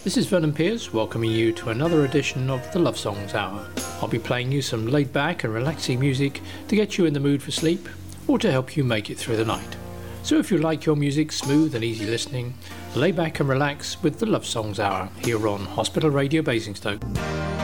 This is Vernon Pierce welcoming you to another edition of the Love Songs Hour. I'll be playing you some laid back and relaxing music to get you in the mood for sleep or to help you make it through the night. So if you like your music smooth and easy listening, lay back and relax with the Love Songs Hour here on Hospital Radio Basingstoke.